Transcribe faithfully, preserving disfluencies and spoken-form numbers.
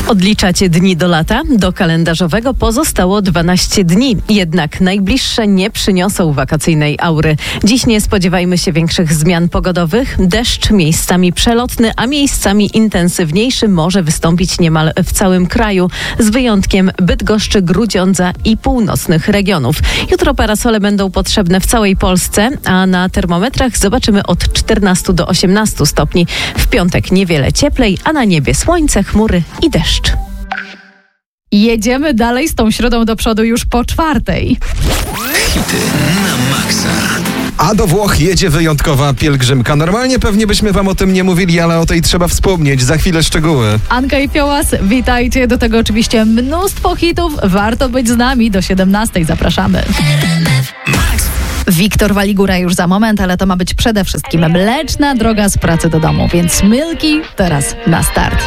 Odliczacie dni do lata? Do kalendarzowego pozostało dwanaście dni. Jednak najbliższe nie przyniosą wakacyjnej aury. Dziś nie spodziewajmy się większych zmian pogodowych. Deszcz miejscami przelotny, a miejscami intensywniejszy może wystąpić niemal w całym kraju, z wyjątkiem Bydgoszczy, Grudziądza i północnych regionów. Jutro parasole będą potrzebne w całej Polsce, a na termometrach zobaczymy od czternastu do osiemnastu stopni. W piątek niewiele cieplej, a na niebie słońce, chmury i deszcz. Jedziemy dalej z tą środą do przodu już po czwartej. Hity na maksa. A do Włoch jedzie wyjątkowa pielgrzymka. Normalnie pewnie byśmy wam o tym nie mówili, ale o tej trzeba wspomnieć. Za chwilę szczegóły. Anka i Fiołas, witajcie. Do tego oczywiście mnóstwo hitów. Warto być z nami. Do siedemnastej zapraszamy. Wiktor Waligura już za moment, ale to ma być przede wszystkim mleczna droga z pracy do domu, więc Milki teraz na start.